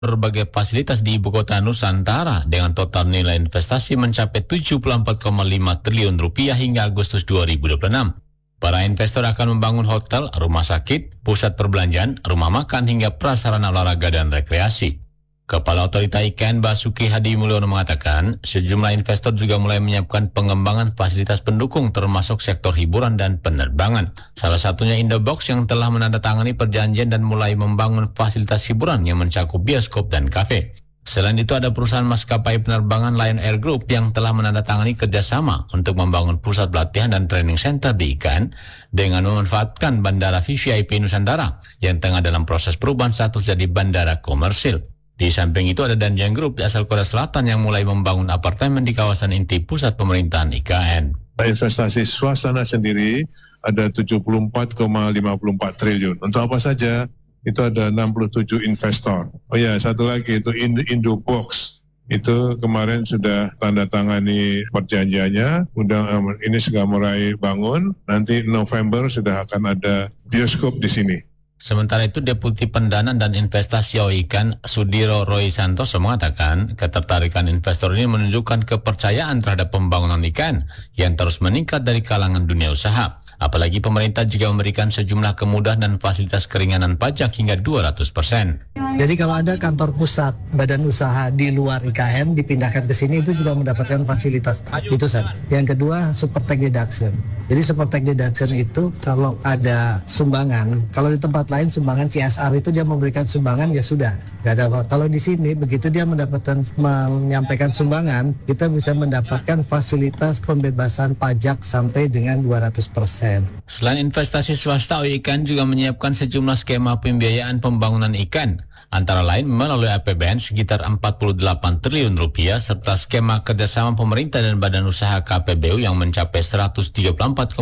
berbagai fasilitas di ibu kota Nusantara dengan total nilai investasi mencapai 74,5 triliun rupiah hingga Agustus 2026. Para investor akan membangun hotel, rumah sakit, pusat perbelanjaan, rumah makan hingga prasarana olahraga dan rekreasi. Kepala Otorita IKN Basuki Hadi Mulyono mengatakan, sejumlah investor juga mulai menyiapkan pengembangan fasilitas pendukung termasuk sektor hiburan dan penerbangan. Salah satunya Indobox yang telah menandatangani perjanjian dan mulai membangun fasilitas hiburan yang mencakup bioskop dan kafe. Selain itu ada perusahaan maskapai penerbangan Lion Air Group yang telah menandatangani kerjasama untuk membangun pusat pelatihan dan training center di IKN dengan memanfaatkan Bandara VVIP Nusantara yang tengah dalam proses perubahan status jadi bandara komersil. Di samping itu ada Danjang Group asal Korea Selatan yang mulai membangun apartemen di kawasan inti pusat pemerintahan IKN. Investasi swasta sendiri ada 74,54 triliun. Untuk apa saja? Itu ada 67 investor. Oh ya, satu lagi itu Indobox. Itu kemarin sudah tanda tangani perjanjiannya. Ini sudah mulai bangun. Nanti November sudah akan ada bioskop di sini. Sementara itu, Deputi Pendanaan dan Investasi OIKAN Sudiro Roy Santoso mengatakan ketertarikan investor ini menunjukkan kepercayaan terhadap pembangunan IKN yang terus meningkat dari kalangan dunia usaha. Apalagi pemerintah juga memberikan sejumlah kemudahan dan fasilitas keringanan pajak hingga 200%. Jadi kalau ada kantor pusat badan usaha di luar IKN dipindahkan ke sini itu juga mendapatkan fasilitas itu saja. Yang kedua, super tax deduction. Jadi super tax deduction itu kalau ada sumbangan, kalau di tempat lain sumbangan CSR itu dia memberikan sumbangan ya sudah, nggak ada. Kalau di sini begitu dia menyampaikan sumbangan, kita bisa mendapatkan fasilitas pembebasan pajak sampai dengan 200%. Selain investasi swasta, OIKAN juga menyiapkan sejumlah skema pembiayaan pembangunan IKN, antara lain melalui APBN sekitar 48 triliun rupiah serta skema kerjasama pemerintah dan badan usaha KPBU yang mencapai 134,22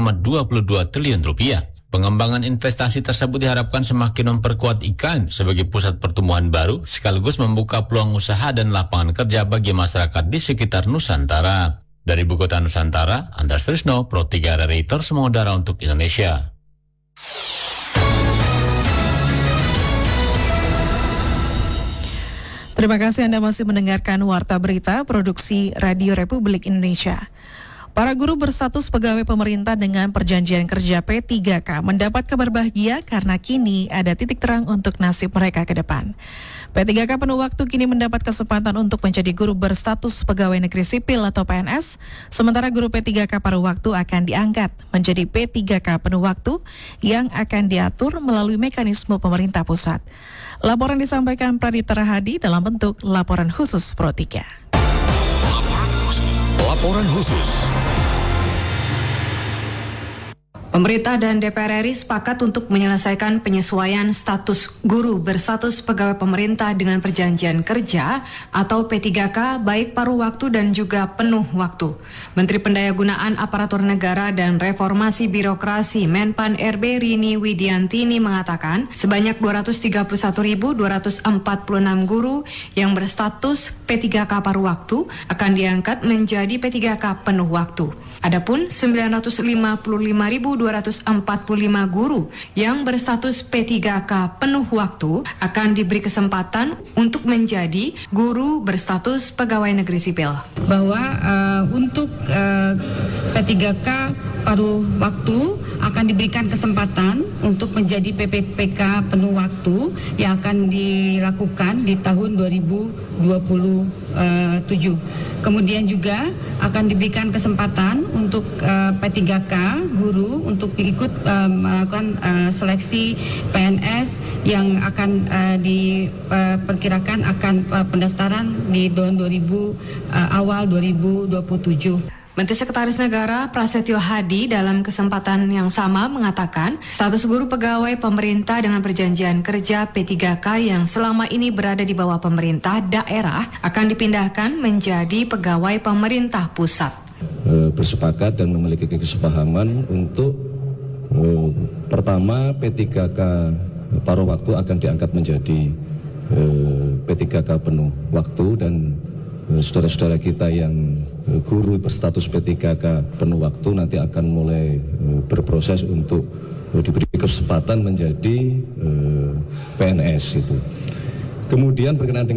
triliun rupiah. Pengembangan investasi tersebut diharapkan semakin memperkuat IKN sebagai pusat pertumbuhan baru sekaligus membuka peluang usaha dan lapangan kerja bagi masyarakat di sekitar Nusantara. Dari Ibu Kota Nusantara, Andras Trisno, Pro 3 Radiator Semua Udara untuk Indonesia. Terima kasih Anda masih mendengarkan Warta Berita Produksi Radio Republik Indonesia. Para guru berstatus pegawai pemerintah dengan perjanjian kerja P3K mendapat kabar bahagia karena kini ada titik terang untuk nasib mereka ke depan. P3K penuh waktu kini mendapat kesempatan untuk menjadi guru berstatus pegawai negeri sipil atau PNS, sementara guru P3K paruh waktu akan diangkat menjadi P3K penuh waktu yang akan diatur melalui mekanisme pemerintah pusat. Laporan disampaikan Pradipta Rahadi dalam bentuk laporan khusus Pro 3. Laporan khusus. Pemerintah dan DPR RI sepakat untuk menyelesaikan penyesuaian status guru berstatus pegawai pemerintah dengan perjanjian kerja atau P3K baik paruh waktu dan juga penuh waktu. Menteri Pendayagunaan Aparatur Negara dan Reformasi Birokrasi Menpan RB Rini Widiantini mengatakan sebanyak 231.246 guru yang berstatus P3K paruh waktu akan diangkat menjadi P3K penuh waktu. Adapun 955.245 guru yang berstatus P3K penuh waktu akan diberi kesempatan untuk menjadi guru berstatus pegawai negeri sipil. Bahwa untuk P3K paruh waktu akan diberikan kesempatan untuk menjadi PPPK penuh waktu yang akan dilakukan di tahun 2027. Kemudian juga akan diberikan kesempatan untuk P3K guru untuk ikut melakukan seleksi PNS yang akan diperkirakan akan pendaftaran di tahun awal 2027. Menteri Sekretaris Negara Prasetyo Hadi dalam kesempatan yang sama mengatakan status guru pegawai pemerintah dengan perjanjian kerja P3K yang selama ini berada di bawah pemerintah daerah akan dipindahkan menjadi pegawai pemerintah pusat. Bersepakat dan memiliki kesepahaman untuk pertama P3K paruh waktu akan diangkat menjadi P3K penuh waktu dan saudara-saudara kita yang guru berstatus P3K penuh waktu nanti akan mulai berproses untuk diberi kesempatan menjadi PNS itu. Kemudian berkenaan dengan